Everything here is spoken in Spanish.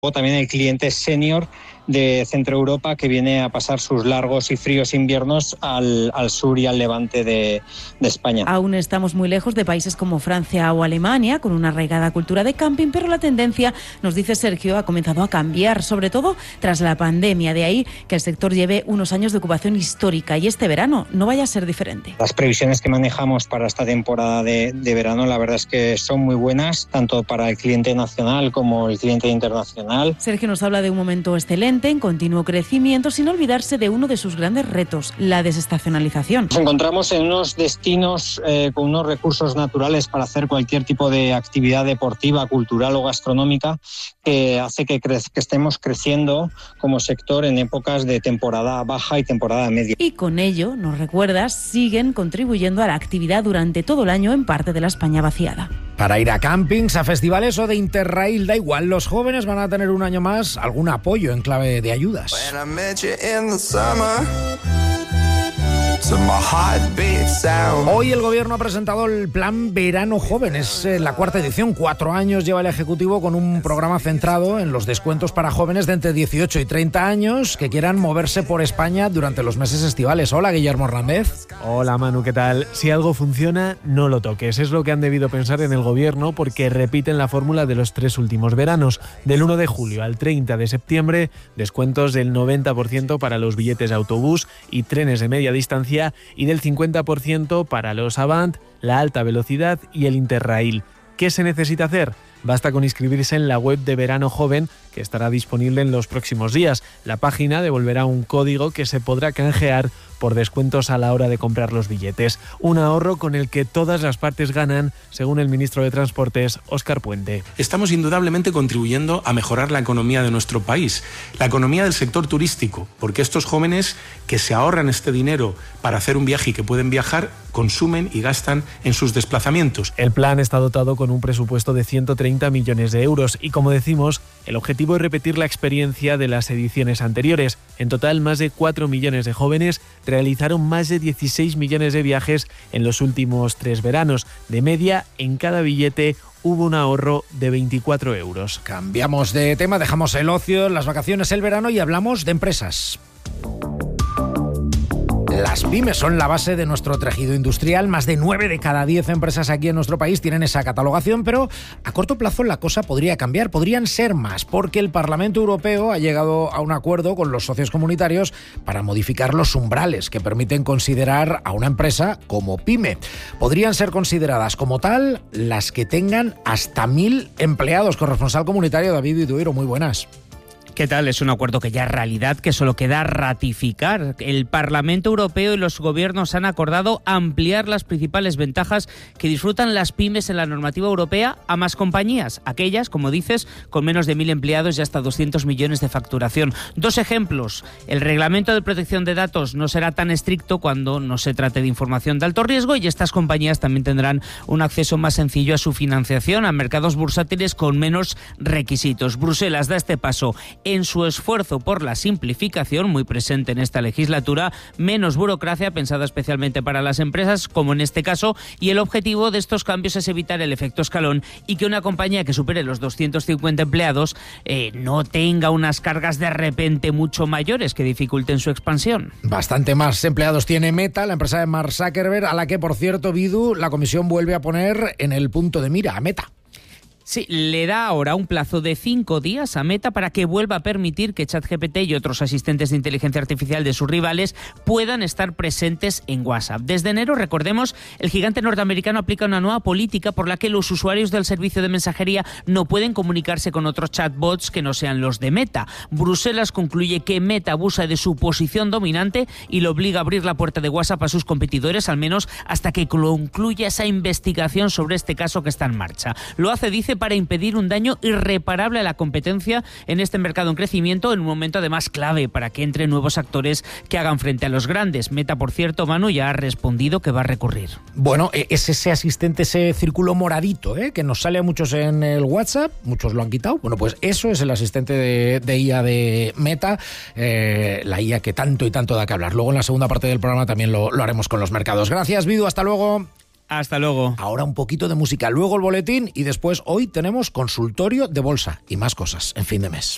O también el cliente senior de Centro Europa que viene a pasar sus largos y fríos inviernos al sur y al levante de España. Aún estamos muy lejos de países como Francia o Alemania, con una arraigada cultura de camping, pero la tendencia, nos dice Sergio, ha comenzado a cambiar, sobre todo tras la pandemia. De ahí que el sector lleve unos años de ocupación histórica y este verano no vaya a ser diferente. Las previsiones que manejamos para esta temporada de verano, la verdad es que son muy buenas, tanto para el cliente nacional como el cliente internacional. Sergio nos habla de un momento excelente, en continuo crecimiento, sin olvidarse de uno de sus grandes retos, la desestacionalización. Nos encontramos en unos destinos con unos recursos naturales para hacer cualquier tipo de actividad deportiva, cultural o gastronómica, que hace que estemos creciendo como sector en épocas de temporada baja y temporada media. Y con ello, nos recuerdas, siguen contribuyendo a la actividad durante todo el año en parte de la España vaciada. Para ir a campings, a festivales o de Interrail, da igual, los jóvenes van a tener un año más algún apoyo en clave de ayudas. Hoy el gobierno ha presentado el plan Verano Joven, es la cuarta edición, 4 años lleva el Ejecutivo con un programa centrado en los descuentos para jóvenes de entre 18 y 30 años que quieran moverse por España durante los meses estivales. Hola, Guillermo Hernández. Hola, Manu, ¿qué tal? Si algo funciona, no lo toques. Es lo que han debido pensar en el gobierno porque repiten la fórmula de los 3 últimos veranos. Del 1 de julio al 30 de septiembre, descuentos del 90% para los billetes de autobús y trenes de media distancia y del 50% para los Avant, la alta velocidad y el Interrail. ¿Qué se necesita hacer? Basta con inscribirse en la web de Verano Joven, que estará disponible en los próximos días. La página devolverá un código que se podrá canjear por descuentos a la hora de comprar los billetes. Un ahorro con el que todas las partes ganan, según el ministro de Transportes, Óscar Puente. Estamos indudablemente contribuyendo a mejorar la economía de nuestro país, la economía del sector turístico, porque estos jóvenes que se ahorran este dinero para hacer un viaje y que pueden viajar, consumen y gastan en sus desplazamientos. El plan está dotado con un presupuesto de 130 millones de euros y, como decimos, el objetivo es repetir la experiencia de las ediciones anteriores. En total, más de 4 millones de jóvenes realizaron más de 16 millones de viajes en los últimos 3 veranos. De media, en cada billete hubo un ahorro de 24 euros. Cambiamos de tema, dejamos el ocio, las vacaciones, el verano y hablamos de empresas. Las pymes son la base de nuestro tejido industrial. Más de 9 de cada 10 empresas aquí en nuestro país tienen esa catalogación, pero a corto plazo la cosa podría cambiar, podrían ser más, porque el Parlamento Europeo ha llegado a un acuerdo con los socios comunitarios para modificar los umbrales que permiten considerar a una empresa como pyme. Podrían ser consideradas como tal las que tengan hasta 1.000 empleados. Corresponsal comunitario David Vidueiro, muy buenas. ¿Qué tal? Es un acuerdo que ya es realidad, que solo queda ratificar. El Parlamento Europeo y los gobiernos han acordado ampliar las principales ventajas que disfrutan las pymes en la normativa europea a más compañías, aquellas, como dices, con menos de 1.000 empleados y hasta 200 millones de facturación. 2 ejemplos. El reglamento de protección de datos no será tan estricto cuando no se trate de información de alto riesgo y estas compañías también tendrán un acceso más sencillo a su financiación, a mercados bursátiles con menos requisitos. Bruselas da este paso en su esfuerzo por la simplificación, muy presente en esta legislatura, menos burocracia pensada especialmente para las empresas, como en este caso, y el objetivo de estos cambios es evitar el efecto escalón y que una compañía que supere los 250 empleados no tenga unas cargas de repente mucho mayores que dificulten su expansión. Bastante más empleados tiene Meta, la empresa de Mark Zuckerberg, a la que, por cierto, Vidu, la Comisión vuelve a poner en el punto de mira a Meta. Sí, le da ahora un plazo de 5 días a Meta para que vuelva a permitir que ChatGPT y otros asistentes de inteligencia artificial de sus rivales puedan estar presentes en WhatsApp. Desde enero, recordemos, el gigante norteamericano aplica una nueva política por la que los usuarios del servicio de mensajería no pueden comunicarse con otros chatbots que no sean los de Meta. Bruselas concluye que Meta abusa de su posición dominante y le obliga a abrir la puerta de WhatsApp a sus competidores, al menos hasta que concluya esa investigación sobre este caso que está en marcha. Lo hace, dice, para impedir un daño irreparable a la competencia en este mercado en crecimiento, en un momento además clave para que entren nuevos actores que hagan frente a los grandes. Meta, por cierto, Manu, ya ha respondido que va a recurrir. Bueno, es ese asistente, ese círculo moradito, que nos sale a muchos en el WhatsApp, muchos lo han quitado. Bueno, pues eso es el asistente de IA de Meta, la IA que tanto y tanto da que hablar. Luego en la segunda parte del programa también lo haremos con los mercados. Gracias, Vidu, hasta luego. Hasta luego. Ahora un poquito de música, luego el boletín y después hoy tenemos consultorio de bolsa y más cosas en fin de mes.